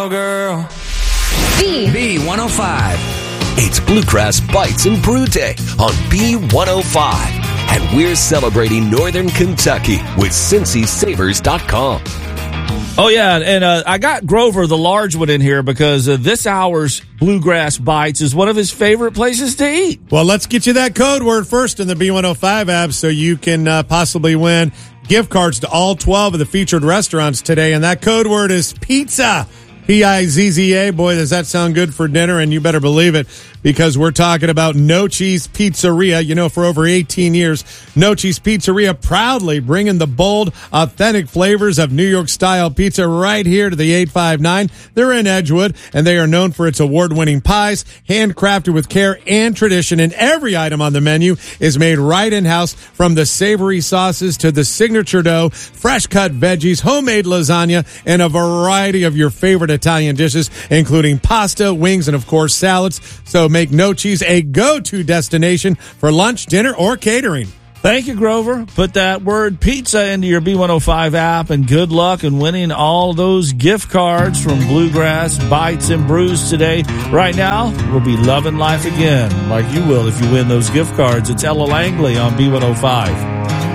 Girl. B105. It's Bluegrass Bites and Brew Day on B105. And we're celebrating Northern Kentucky with CincySavers.com. Oh, yeah, and I got Grover, the large one, in here because this hour's Bluegrass Bites is one of his favorite places to eat. Well, let's get you that code word first in the B105 app so you can possibly win gift cards to all 12 of the featured restaurants today. And that code word is pizza. Pizza. Boy, does that sound good for dinner, and you better believe it, because we're talking about No Cheese Pizzeria. You know, for over 18 years, No Cheese Pizzeria proudly bringing the bold, authentic flavors of New York-style pizza right here to the 859. They're in Edgewood, and they are known for its award-winning pies, handcrafted with care and tradition, and every item on the menu is made right in-house, from the savory sauces to the signature dough, fresh-cut veggies, homemade lasagna, and a variety of your favorite Italian dishes, including pasta, wings, and, of course, salads. So make No Cheese a go-to destination for lunch, dinner, or catering. Thank you, Grover. Put that word pizza into your B105 app, and good luck in winning all those gift cards from Bluegrass Bites and Brews today. Right now, we'll be loving life again, like you will if you win those gift cards. It's Ella Langley on B105.